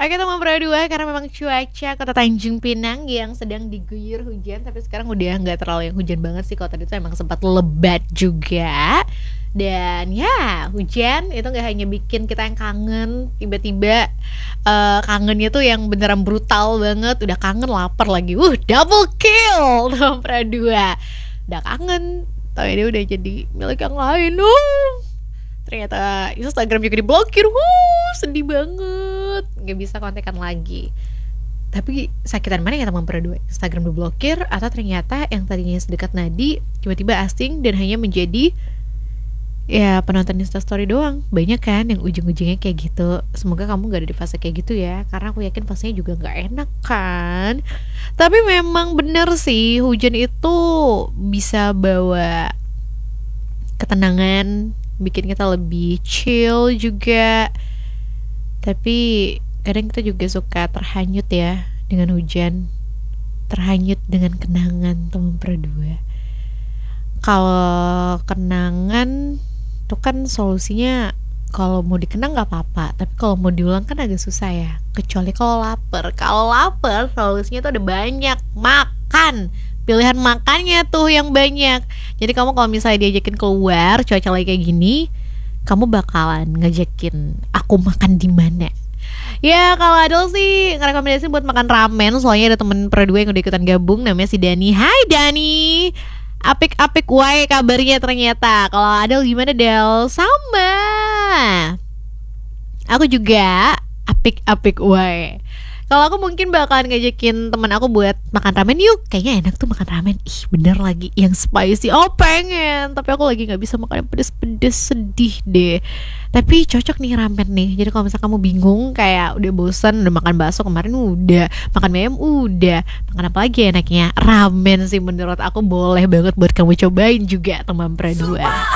Oke teman berdua, karena memang cuaca kota Tanjung Pinang yang sedang diguyur hujan, tapi sekarang udah nggak terlalu yang hujan banget sih. Kalau tadi tuh emang sempat lebat juga. Dan ya hujan itu nggak hanya bikin kita yang kangen, tiba-tiba kangennya tuh yang beneran brutal banget. Udah kangen, lapar lagi, double kill teman berdua. Udah kangen, tapi dia udah jadi milik yang lain. Ternyata Instagram juga diblokir. Sedih banget, nggak bisa kontekan lagi. Tapi sakitan mana ya teman berdua, Instagram diblokir atau ternyata yang tadinya sedekat nadi tiba-tiba asing dan hanya menjadi ya penonton Instastory doang. Banyak kan yang ujung-ujungnya kayak gitu. Semoga kamu gak ada di fase kayak gitu ya, karena aku yakin fasenya juga gak enak kan. Tapi memang bener sih, hujan itu bisa bawa ketenangan, bikin kita lebih chill juga. Tapi kadang kita juga suka terhanyut ya dengan hujan, terhanyut dengan kenangan teman berdua. Kalau kenangan itu kan solusinya, kalau mau dikenang nggak apa-apa, tapi kalau mau diulang kan agak susah ya. Kecuali kalau lapar. Kalau lapar solusinya tuh ada banyak, makan. Pilihan makannya tuh yang banyak. Jadi kamu kalau misalnya diajakin keluar cuaca lagi kayak gini, kamu bakalan ngajakin aku makan di mana? Ya kalau Adel sih ngerekomendasi buat makan ramen. Soalnya ada temen berdua yang udah ikutan gabung, namanya si Dani. Hai Dani, apik-apik wae kabarnya ternyata. Kalau Adel gimana Del? Sama, aku juga apik-apik wae. Kalau aku mungkin bakalan ngajakin teman aku buat makan ramen yuk. Kayaknya enak tuh makan ramen. Ih bener lagi, yang spicy. Oh pengen, tapi aku lagi gak bisa makan yang pedes-pedes, sedih deh. Tapi cocok nih ramen nih. Jadi kalau misalnya kamu bingung, kayak udah bosan, udah makan bakso kemarin, udah makan mie ayam, udah makan apa lagi enaknya? Ramen sih menurut aku boleh banget buat kamu cobain juga teman berdua.